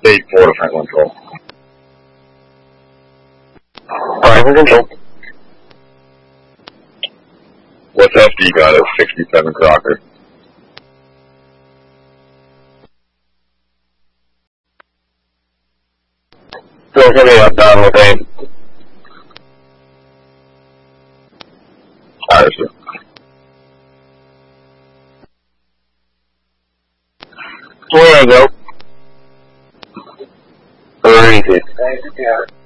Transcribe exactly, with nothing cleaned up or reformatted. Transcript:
eight four to Franklin Control. Franklin Control. What's F D got at sixty-seven Crocker? Still going to be up down with eight. Alright, sir. Where I go? Three.